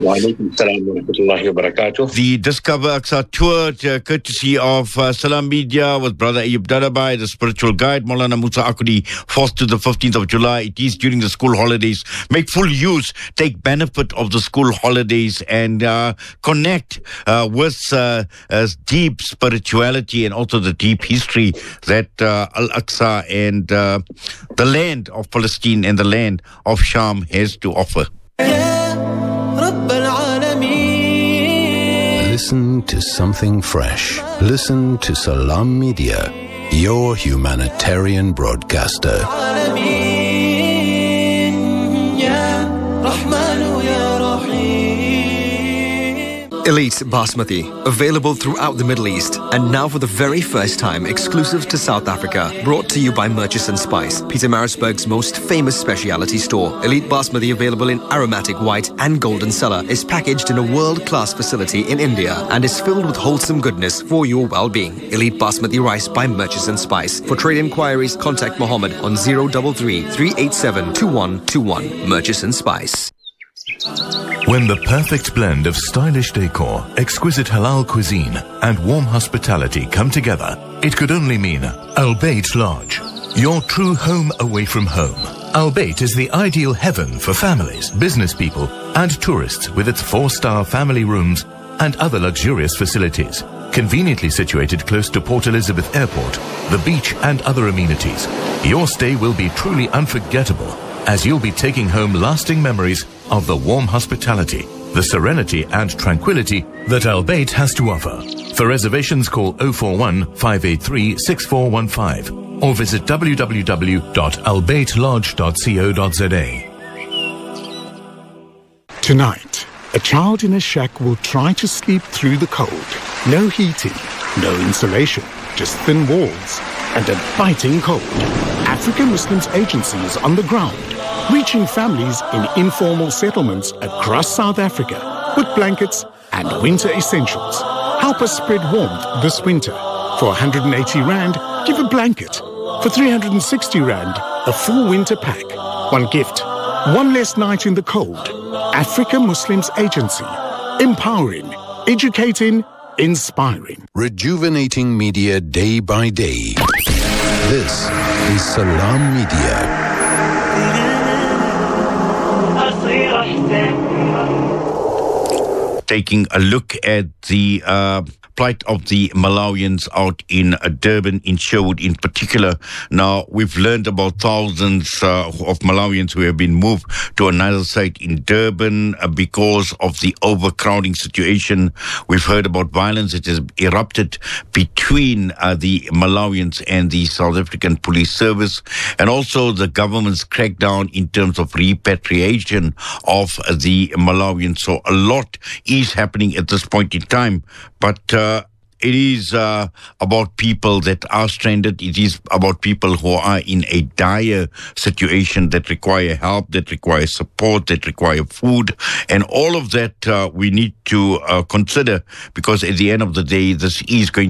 Walaikum salam wa rahmatullahi wa barakatuh. The Discover Aqsa tour, courtesy of Salam Media, with Brother Ayub Dadabai, the spiritual guide, Maulana Musa Akudi, 4th to the 15th of July. It is during the school holidays. Make full use, take benefit of the school holidays and connect with deep spirituality and also the deep history that Al-Aqsa and the land of Palestine and the land of Sham has to offer. Listen to something fresh. Listen to Salam Media, your humanitarian broadcaster. Elite Basmati, available throughout the Middle East, and now for the very first time exclusive to South Africa. Brought to you by Murchison Spice, Pietermaritzburg's most famous specialty store. Elite Basmati, available in aromatic white and golden cellar, is packaged in a world-class facility in India and is filled with wholesome goodness for your well-being. Elite Basmati rice by Murchison Spice. For trade inquiries, contact Mohammed on 033 387 2121. Murchison Spice. When the perfect blend of stylish decor, exquisite halal cuisine, and warm hospitality come together, it could only mean Al Bayt Lodge, your true home away from home. Al Bayt is the ideal heaven for families, business people, and tourists with its 4-star family rooms and other luxurious facilities. Conveniently situated close to Port Elizabeth Airport, the beach, and other amenities, your stay will be truly unforgettable, as you'll be taking home lasting memories of the warm hospitality, the serenity and tranquility that Al Bayt has to offer. For reservations, call 041 583 6415 or visit www.albaytlodge.co.za. Tonight, a child in a shack will try to sleep through the cold. No heating, no insulation, just thin walls and a biting cold. African Muslims Agency is on the ground, reaching families in informal settlements across South Africa with blankets and winter essentials. Help us spread warmth this winter. For 180 Rand, give a blanket. For 360 Rand, a full winter pack. One gift, one less night in the cold. African Muslims Agency. Empowering, educating, inspiring. Rejuvenating media day by day. This is Salam Media. Taking a look at the plight of the Malawians out in Durban, in Sherwood in particular. Now, we've learned about thousands of Malawians who have been moved to another site in Durban because of the overcrowding situation. We've heard about violence that has erupted between the Malawians and the South African Police Service, and also the government's crackdown in terms of repatriation of the Malawians. So a lot is happening at this point in time, but it is about people that are stranded. It is about people who are in a dire situation, that require help, that require support, that require food. And all of that we need to consider, because at the end of the day, this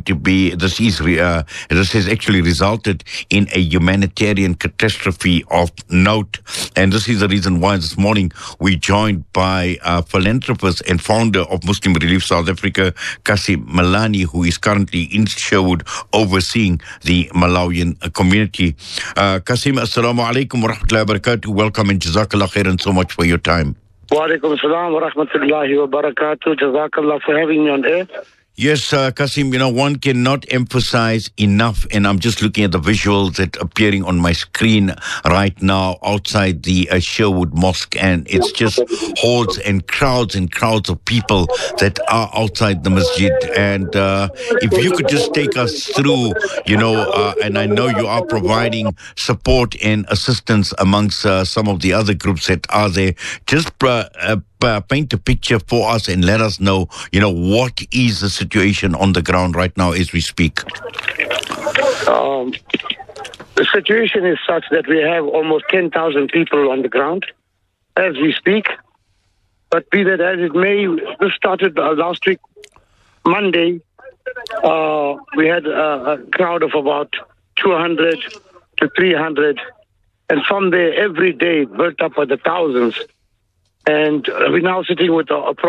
has actually resulted in a humanitarian catastrophe of note. And this is the reason why this morning we joined by philanthropist and founder of Muslim Relief South Africa, Kasim Malani, who is currently in Sherwood overseeing the Malawian community. Kasim, assalamu alaikum wa rahmatullahi wa barakatuh. Welcome and jazakallah khairan so much for your time. Wa alaikum salam wa rahmatullahi wa barakatuh. Jazakallah for having me on air. Yes, Kasim, one cannot emphasize enough, and I'm just looking at the visuals that are appearing on my screen right now outside the Sherwood Mosque, and it's just hordes and crowds of people that are outside the masjid. And if you could just take us through, and I know you are providing support and assistance amongst some of the other groups that are there, just paint a picture for us and let us know, what is the situation on the ground right now as we speak. The situation is such that we have almost 10,000 people on the ground as we speak. But be that as it may, this started last week, Monday. We had a crowd of about 200 to 300. And from there, every day, it built up by the thousands. And we're now sitting with a